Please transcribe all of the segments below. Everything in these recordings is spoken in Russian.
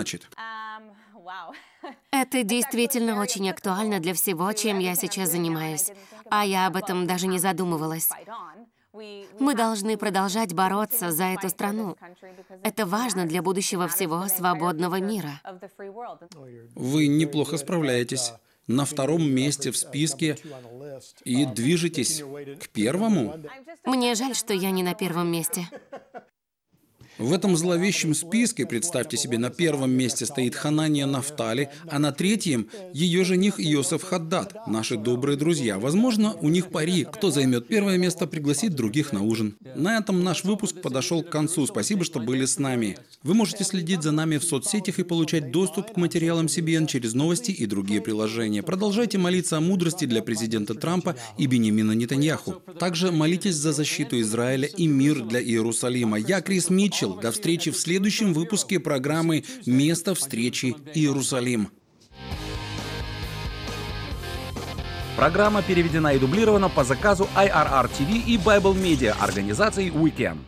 значит? Это действительно очень актуально для всего, чем я сейчас занимаюсь. А я об этом даже не задумывалась. Мы должны продолжать бороться за эту страну. Это важно для будущего всего свободного мира. Вы неплохо справляетесь. На втором месте в списке и движетесь к первому. Мне жаль, что я не на первом месте. В этом зловещем списке, представьте себе, на первом месте стоит Ханания Нафтали, а на третьем – ее жених Йосеф Хаддад, наши добрые друзья. Возможно, у них пари. Кто займет первое место, пригласит других на ужин. На этом наш выпуск подошел к концу. Спасибо, что были с нами. Вы можете следить за нами в соцсетях и получать доступ к материалам CBN через новости и другие приложения. Продолжайте молиться о мудрости для президента Трампа и Беньямина Нетаньяху. Также молитесь за защиту Израиля и мир для Иерусалима. Я Крис Митчелл. До встречи в следующем выпуске программы «Место встречи Иерусалим». Программа переведена и дублирована по заказу IRR TV и Bible Media организации Weekend.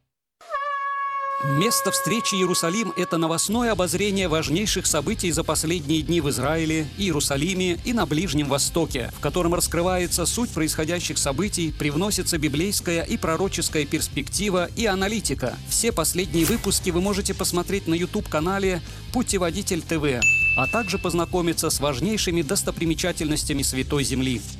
Место встречи Иерусалим – это новостное обозрение важнейших событий за последние дни в Израиле, Иерусалиме и на Ближнем Востоке, в котором раскрывается суть происходящих событий, привносится библейская и пророческая перспектива и аналитика. Все последние выпуски вы можете посмотреть на YouTube-канале «Путеводитель ТВ», а также познакомиться с важнейшими достопримечательностями Святой Земли.